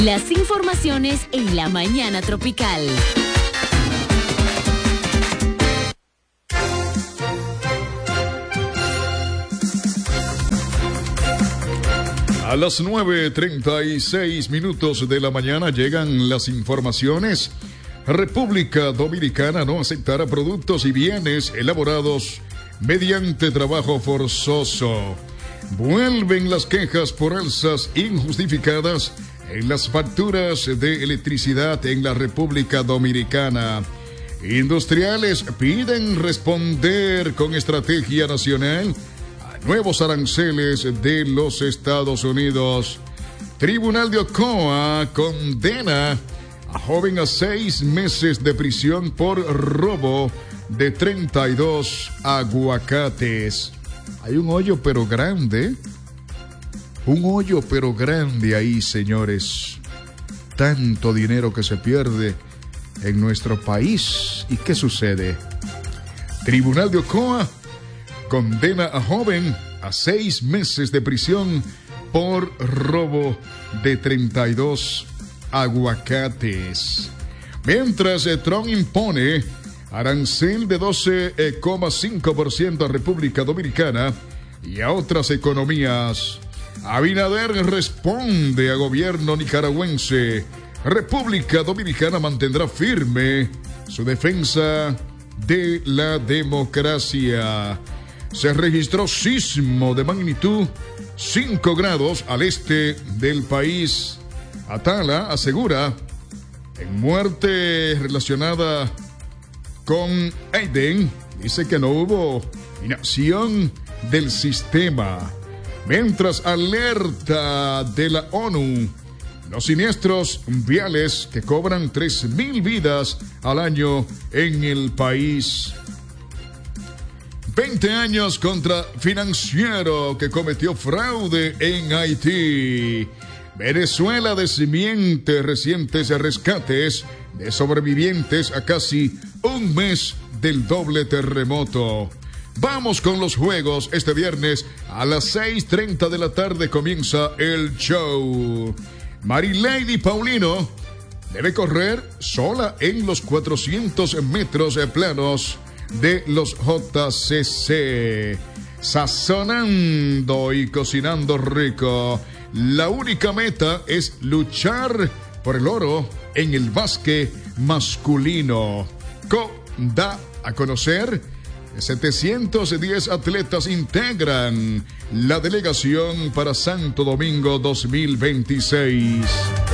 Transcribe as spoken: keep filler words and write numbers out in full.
Las informaciones en la mañana tropical. A las nueve treinta y seis minutos de la mañana llegan las informaciones. República Dominicana no aceptará productos y bienes elaborados mediante trabajo forzoso. Vuelven las quejas por alzas injustificadas en las facturas de electricidad en la República Dominicana. Industriales piden responder con estrategia nacional a nuevos aranceles de los Estados Unidos. Tribunal de Ocoa condena a joven a seis meses de prisión por robo de treinta y dos aguacates. Hay un hoyo pero grande. Un hoyo pero grande ahí, señores. Tanto dinero que se pierde en nuestro país. ¿Y qué sucede? Tribunal de Ocoa condena a joven a seis meses de prisión por robo de treinta y dos aguacates. Mientras Trump impone arancel de doce coma cinco por ciento a República Dominicana y a otras economías, Abinader responde a gobierno nicaragüense. República Dominicana mantendrá firme su defensa de la democracia. Se registró sismo de magnitud cinco grados al este del país. Atala asegura en muerte relacionada con Aiden, dice que no hubo inacción del sistema. Mientras alerta de la ONU, los siniestros viales que cobran tres mil vidas al año en el país. veinte años contra financiero que cometió fraude en Haití. Venezuela desmiente recientes rescates de sobrevivientes a casi un mes del doble terremoto. Vamos con los juegos. Este viernes a las seis treinta de la tarde comienza el show. Marilady Paulino debe correr sola en los cuatrocientos metros planos de los J C C. Sazonando y cocinando rico. La única meta es luchar por el oro en el básquet masculino. Co da a conocer setecientos diez atletas integran la delegación para Santo Domingo dos mil veintiséis.